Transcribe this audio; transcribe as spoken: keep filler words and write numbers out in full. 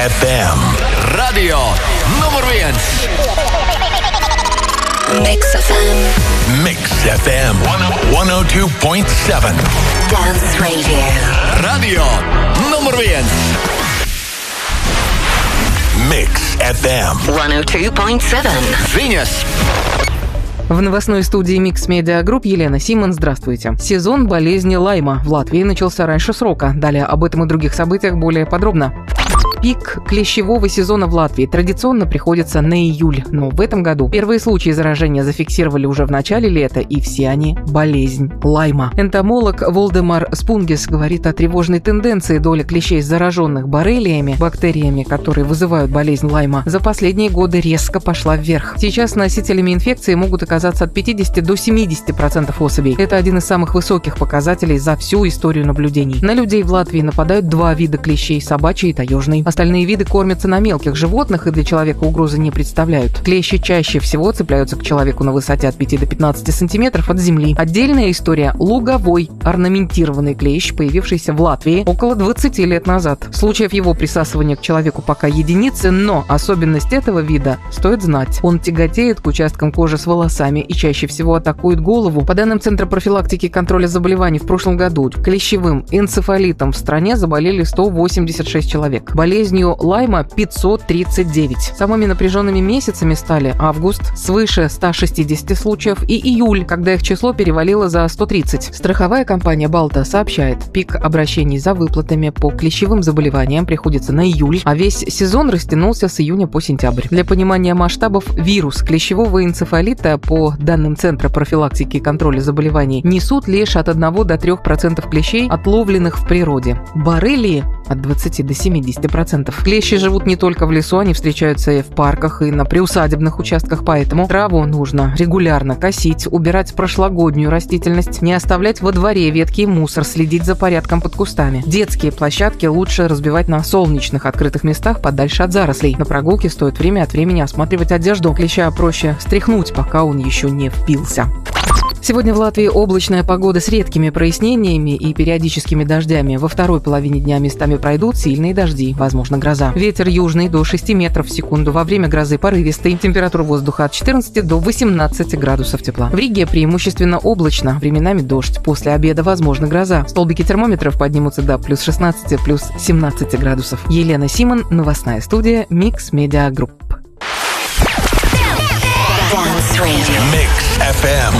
эф эм. Radio nummer viens. Mix эф эм. Mix эф эм сто два и семь. Dance Radio. Radio nummer viens. Mix эф эм сто два и семь. Viņas. В новостной студии Mix Media Group Елена Симон. Здравствуйте. Сезон болезни Лайма в Латвии начался раньше срока. Далее об этом и других событиях более подробно. Пик клещевого сезона в Латвии традиционно приходится на июль, но в этом году первые случаи заражения зафиксировали уже в начале лета, и все они – болезнь Лайма. Энтомолог Волдемар Спунгис говорит о тревожной тенденции доли клещей, зараженных боррелиями, бактериями, которые вызывают болезнь Лайма, за последние годы резко пошла вверх. Сейчас носителями инфекции могут оказаться от пятидесяти до семидесяти процентов особей. Это один из самых высоких показателей за всю историю наблюдений. На людей в Латвии нападают два вида клещей – собачий и таежный. Остальные виды кормятся на мелких животных и для человека угрозы не представляют. Клещи чаще всего цепляются к человеку на высоте от пяти до пятнадцати сантиметров от земли. Отдельная история – луговой орнаментированный клещ, появившийся в Латвии около двадцати лет назад. Случаев его присасывания к человеку пока единицы, но особенность этого вида стоит знать. Он тяготеет к участкам кожи с волосами и чаще всего атакует голову. По данным Центра профилактики и контроля заболеваний, в прошлом году клещевым энцефалитом в стране заболели сто восемьдесят шесть человек. Болезнью Лайма пятьсот тридцать девять. Самыми напряженными месяцами стали август, свыше ста шестидесяти случаев, и июль, когда их число перевалило за сто тридцать. Страховая компания Балта сообщает, пик обращений за выплатами по клещевым заболеваниям приходится на июль, а весь сезон растянулся с июня по сентябрь. Для понимания масштабов, вирус клещевого энцефалита, по данным Центра профилактики и контроля заболеваний, несут лишь от одного до трёх процентов клещей, отловленных в природе. Боррелии от двадцати до семидесяти процентов. Клещи живут не только в лесу, они встречаются и в парках, и на приусадебных участках, поэтому траву нужно регулярно косить, убирать прошлогоднюю растительность, не оставлять во дворе ветки и мусор, следить за порядком под кустами. Детские площадки лучше разбивать на солнечных открытых местах подальше от зарослей. На прогулке стоит время от времени осматривать одежду. Клеща проще стряхнуть, пока он еще не впился. Сегодня в Латвии облачная погода с редкими прояснениями и периодическими дождями. Во второй половине дня местами пройдут сильные дожди, возможно, гроза. Ветер южный до шести метров в секунду. Во время грозы порывистый. Температура воздуха от четырнадцати до восемнадцати градусов тепла. В Риге преимущественно облачно, временами дождь. После обеда возможна гроза. Столбики термометров поднимутся до плюс шестнадцати, плюс семнадцати градусов. Елена Симон, новостная студия Mix Media Group. Mix эф эм